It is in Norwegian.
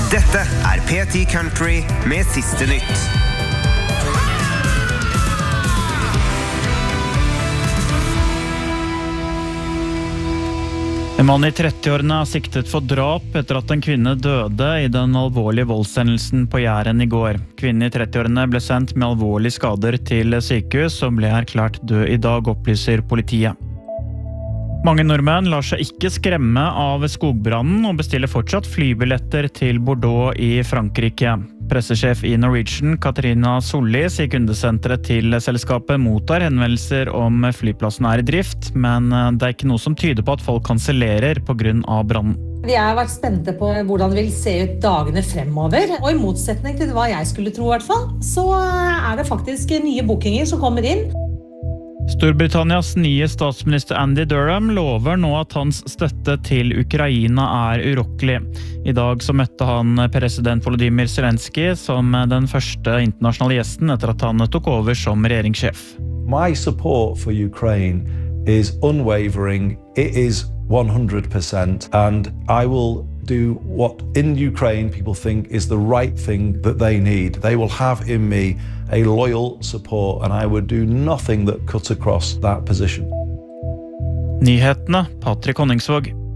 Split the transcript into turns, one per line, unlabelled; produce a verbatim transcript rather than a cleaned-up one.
Dette er P ti Country med siste nytt.
En mann i trettiårene er siktet for drap etter at en kvinne døde i den alvorlige voldshendelsen på Jæren i går. Kvinnen i trettiårene ble sendt med alvorlige skader til sykehus og ble erklært død i dag, opplyser politiet. Mange nordmenn lar seg ikke skremme av skogbrannen og bestiller fortsatt flybilletter til Bordeaux i Frankrike. Pressesjef i Norwegian, Katarina Solli, sier kundesenteret til selskapet mottar henvendelser om flyplassen er i drift, men det er ikke noe som tyder på at folk kansellerer på grunn av brannen.
Vi har vært spente på hvordan det vil se ut dagene fremover, og i motsetning til hva jeg skulle tro i hvert fall, så er det faktisk nye bookinger som kommer inn.
Storbritannias nye statsminister Andy Durham lover nå at hans støtte til Ukraina er urokkelig. I dag så møtte han president Volodymyr Zelensky som den første internasjonale gjesten etter at han tok over som regjeringssjef.
My support for Ukraine is unwavering. It is one hundred percent, and I will do what in Ukraine people think is the right thing that they need. They will have in me a loyal support, and I would do nothing that cuts across that position.
Nyhetene, Patrick Honningsvåg.